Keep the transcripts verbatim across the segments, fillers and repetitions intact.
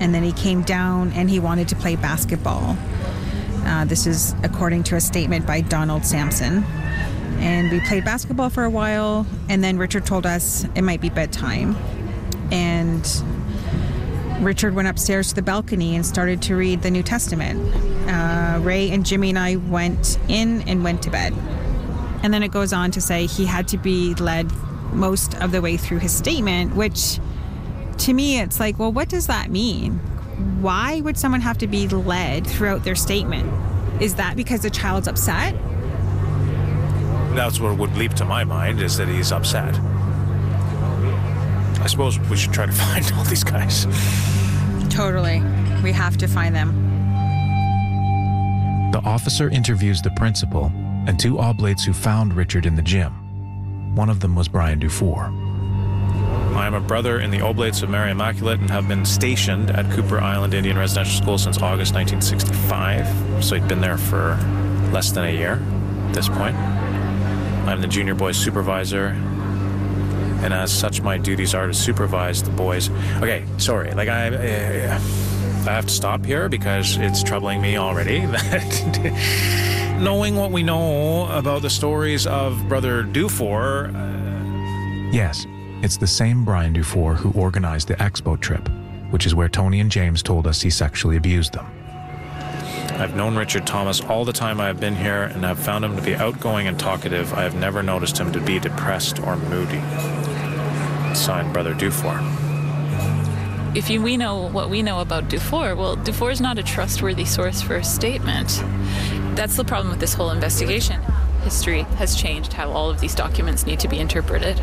and then he came down and he wanted to play basketball. Uh, this is according to a statement by Donald Sampson. And we played basketball for a while, and then Richard told us it might be bedtime. And Richard went upstairs to the balcony and started to read the New Testament. Uh, Ray and Jimmy and I went in and went to bed. And then it goes on to say he had to be led most of the way through his statement, which to me, it's like, well, what does that mean? Why would someone have to be led throughout their statement? Is that because the child's upset? That's what would leap to my mind, is that he's upset. I suppose we should try to find all these guys. Totally. We have to find them. The officer interviews the principal and two oblates who found Richard in the gym. One of them was Brian Dufour. I am a brother in the Oblates of Mary Immaculate and have been stationed at Cooper Island Indian Residential School since August nineteen sixty-five. So he'd been there for less than a year at this point. I'm the junior boys supervisor, and as such, my duties are to supervise the boys. Okay, sorry, like I, uh, I have to stop here because it's troubling me already that knowing what we know about the stories of Brother Dufour. Uh... Yes, it's the same Brian Dufour who organized the Expo trip, which is where Tony and James told us he sexually abused them. I've known Richard Thomas all the time I have been here, and have found him to be outgoing and talkative. I have never noticed him to be depressed or moody. Signed, Brother Dufour. If you, we know what we know about Dufour, well, Dufour is not a trustworthy source for a statement. That's the problem with this whole investigation. History has changed how all of these documents need to be interpreted.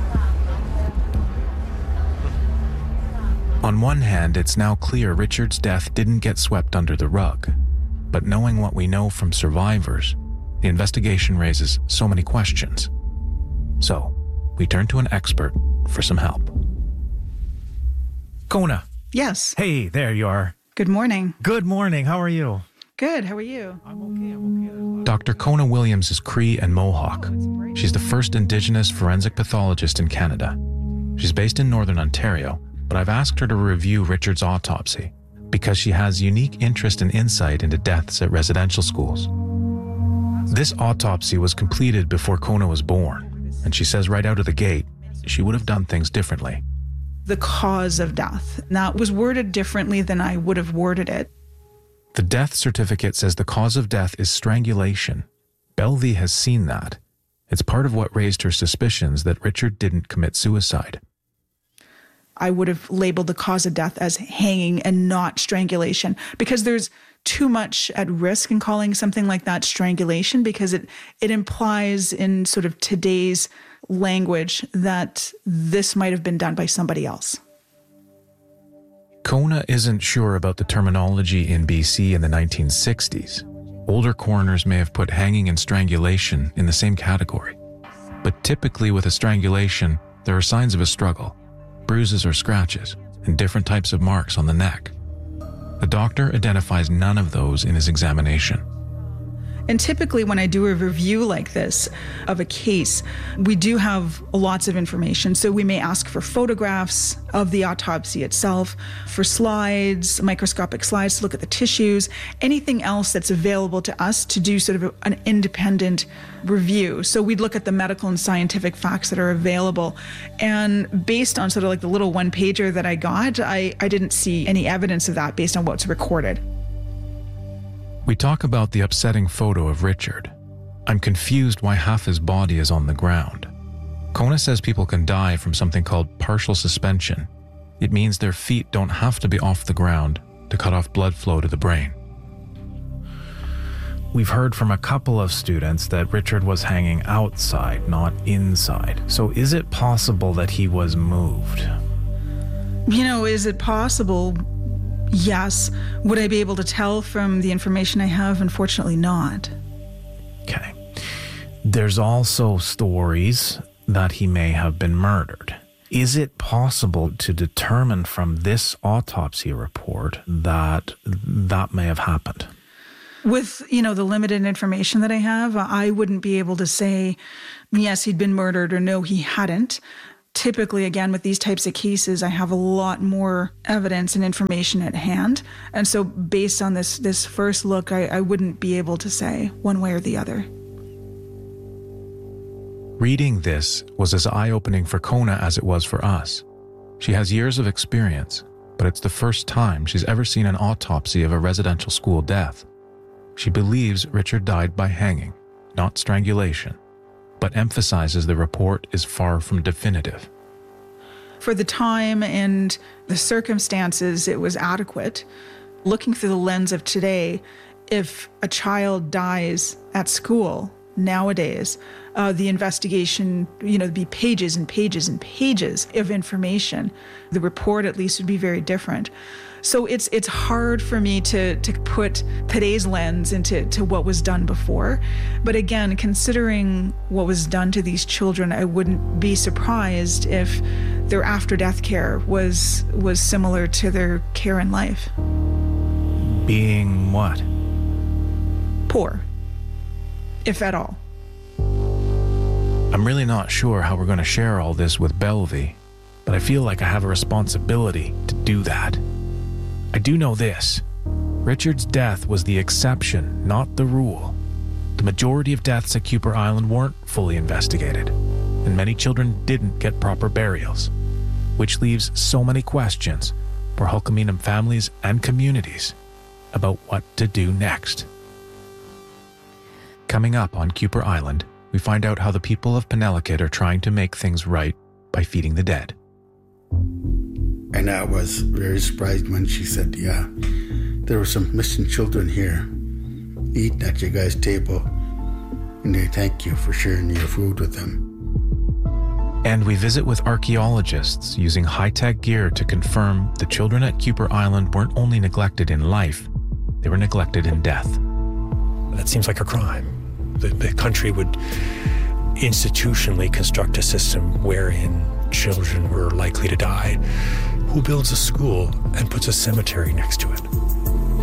On one hand, it's now clear Richard's death didn't get swept under the rug. But knowing what we know from survivors, the investigation raises so many questions. So, we turn to an expert for some help. Kona. Yes. Hey, there you are. Good morning. Good morning. How are you? Good. How are you? I'm okay. I'm okay. Doctor Kona Williams is Cree and Mohawk. She's the first Indigenous forensic pathologist in Canada. She's based in Northern Ontario, but I've asked her to review Richard's autopsy because she has unique interest and insight into deaths at residential schools. This autopsy was completed before Kona was born, and she says right out of the gate, she would have done things differently. The cause of death. Now, it was worded differently than I would have worded it. The death certificate says the cause of death is strangulation. Belvie has seen that. It's part of what raised her suspicions that Richard didn't commit suicide. I would have labeled the cause of death as hanging and not strangulation, because there's too much at risk in calling something like that strangulation, because it, it implies in sort of today's language that this might have been done by somebody else. Kona isn't sure about the terminology in B C in the nineteen sixties. Older coroners may have put hanging and strangulation in the same category. But typically with a strangulation, there are signs of a struggle, bruises or scratches, and different types of marks on the neck. The doctor identifies none of those in his examination. And typically when I do a review like this of a case, we do have lots of information. So we may ask for photographs of the autopsy itself, for slides, microscopic slides to look at the tissues, anything else that's available to us to do sort of a, an independent review. So we'd look at the medical and scientific facts that are available. And based on sort of like the little one pager that I got, I, I didn't see any evidence of that based on what's recorded. We talk about the upsetting photo of Richard. I'm confused why half his body is on the ground. Kona says people can die from something called partial suspension. It means their feet don't have to be off the ground to cut off blood flow to the brain. We've heard from a couple of students that Richard was hanging outside, not inside. So is it possible that he was moved? You know, is it possible? Yes. Would I be able to tell from the information I have? Unfortunately not. Okay. There's also stories that he may have been murdered. Is it possible to determine from this autopsy report that that may have happened? With, you know, the limited information that I have, I wouldn't be able to say, yes, he'd been murdered, or no, he hadn't. Typically, again, with these types of cases, I have a lot more evidence and information at hand. And so based on this this first look, I, I wouldn't be able to say one way or the other. Reading this was as eye-opening for Kona as it was for us. She has years of experience, but it's the first time she's ever seen an autopsy of a residential school death. She believes Richard died by hanging, not strangulation, but emphasizes the report is far from definitive. For the time and the circumstances, it was adequate. Looking through the lens of today, if a child dies at school nowadays, uh, the investigation, you know, there'd be pages and pages and pages of information. The report, at least, would be very different. So it's it's hard for me to to put today's lens into to what was done before. But again, considering what was done to these children, I wouldn't be surprised if their after-death care was was similar to their care in life. Being what? Poor, if at all. I'm really not sure how we're going to share all this with Belvie, But I feel like I have a responsibility to do that. I do know this. Richard's death was the exception, not the rule. The majority of deaths at Kuper Island weren't fully investigated, and many children didn't get proper burials, which leaves so many questions for Hulkaminum families and communities about what to do next. Coming up on Kuper Island, we find out how the people of Penelakut are trying to make things right by feeding the dead. And I was very surprised when she said, yeah, there were some missing children here eating at your guys' table, and they thank you for sharing your food with them. And we visit with archaeologists using high-tech gear to confirm the children at Kuper Island weren't only neglected in life, they were neglected in death. That seems like a crime. The, the country would institutionally construct a system wherein children were likely to die. Who builds a school and puts a cemetery next to it?